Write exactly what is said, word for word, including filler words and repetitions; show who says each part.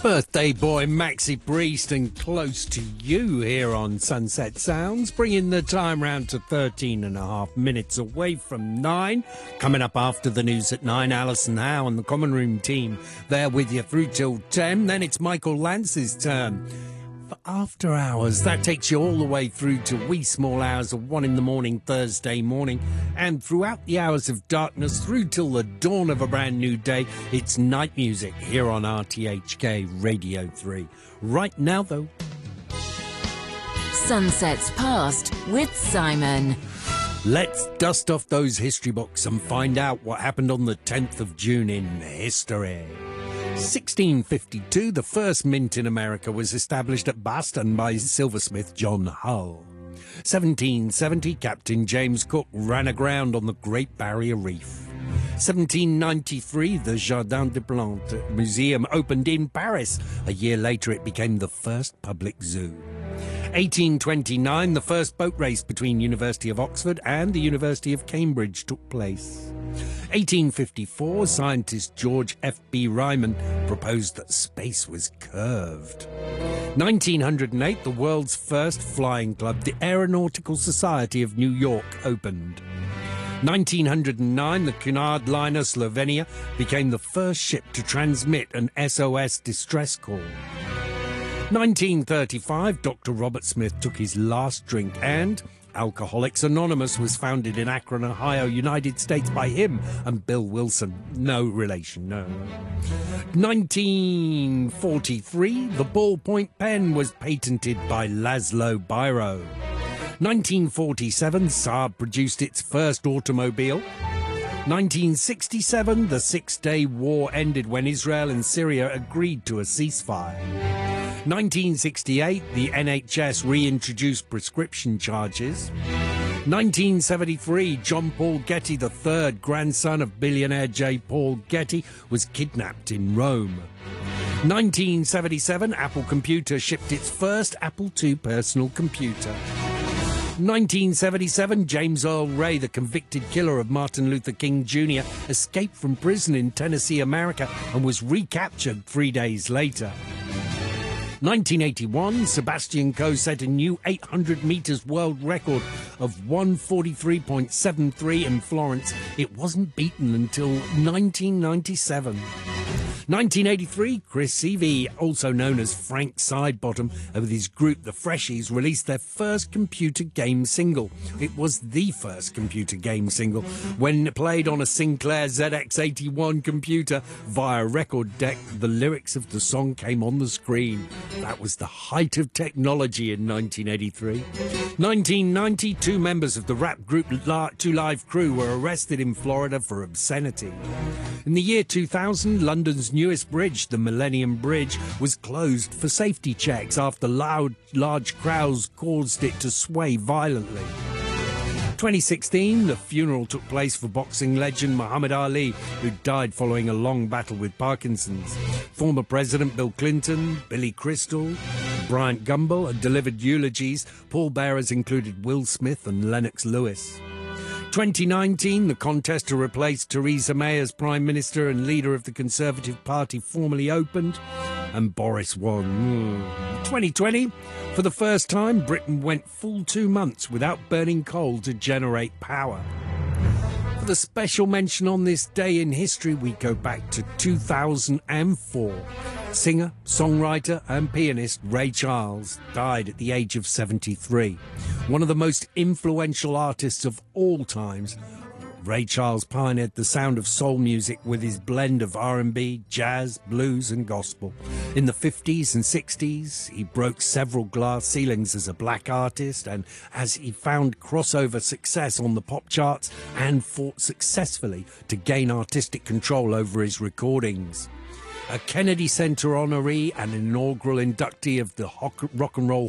Speaker 1: Birthday boy Maxi Priest and Close to You here on Sunset Sounds, bringing the time round to thirteen and a half minutes away from nine. Coming up after the news at nine, Alison Howe and the Common Room team there with you through till ten. Then it's Michael Lance's turn for After Hours. That takes you all the way through to wee small hours of one in the morning Thursday morning, and throughout the hours of darkness through till the dawn of a brand new day, it's night music here on R T H K Radio three. Right now though,
Speaker 2: Sunsets Past with Simon.
Speaker 1: Let's dust off those history books and find out what happened on the tenth of June in history. sixteen fifty-two, the first mint in America was established at Boston by silversmith John Hull. seventeen seventy, Captain James Cook ran aground on the Great Barrier Reef. seventeen ninety-three, the Jardin des Plantes Museum opened in Paris. A year later, it became the first public zoo. eighteen twenty-nine, the first boat race between University of Oxford and the University of Cambridge took place. eighteen fifty-four, scientist George F B Ryman proposed that space was curved. nineteen oh eight, the world's first flying club, the Aeronautical Society of New York, opened. nineteen oh nine, the Cunard liner Slovenia became the first ship to transmit an S O S distress call. nineteen thirty-five, Doctor Robert Smith took his last drink, and Alcoholics Anonymous was founded in Akron, Ohio, United States by him and Bill Wilson. No relation, no. nineteen forty-three, the ballpoint pen was patented by Laszlo Biro. nineteen forty-seven, Saab produced its first automobile. nineteen sixty-seven, the Six-Day War ended when Israel and Syria agreed to a ceasefire. nineteen sixty-eight, the N H S reintroduced prescription charges. nineteen seventy-three, John Paul Getty the third, grandson of billionaire J. Paul Getty, was kidnapped in Rome. nineteen seventy-seven, Apple Computer shipped its first Apple two personal computer. nineteen seventy-seven, James Earl Ray, the convicted killer of Martin Luther King Junior, escaped from prison in Tennessee, America, and was recaptured three days later. nineteen eighty-one, Sebastian Coe set a new eight hundred metres world record of one forty-three point seven three in Florence. It wasn't beaten until nineteen ninety-seven. nineteen eighty-three, Chris Evie, also known as Frank Sidebottom, with his group The Freshies, released their first computer game single. It was the first computer game single. When played on a Sinclair Z X eighty-one computer via a record deck, the lyrics of the song came on the screen. That was the height of technology in nineteen eighty-three. nineteen ninety, two members of the rap group Two Live Crew were arrested in Florida for obscenity. In the year two thousand, London's newest bridge, the Millennium Bridge, was closed for safety checks after loud, large crowds caused it to sway violently. twenty sixteen, the funeral took place for boxing legend Muhammad Ali, who died following a long battle with Parkinson's. Former President Bill Clinton, Billy Crystal, Bryant Gumbel had delivered eulogies. Pallbearers included Will Smith and Lennox Lewis. twenty nineteen, the contest to replace Theresa May as Prime Minister and leader of the Conservative Party formally opened, and Boris won. Mm. twenty twenty, for the first time, Britain went full two months without burning coal to generate power. For the special mention on this day in history, we go back to two thousand four. Singer, songwriter and pianist Ray Charles died at the age of seventy-three. One of the most influential artists of all times, Ray Charles pioneered the sound of soul music with his blend of R and B, jazz, blues and gospel. In the fifties and sixties, he broke several glass ceilings as a black artist, and as he found crossover success on the pop charts and fought successfully to gain artistic control over his recordings. A Kennedy Center honoree and inaugural inductee of the Rock and Roll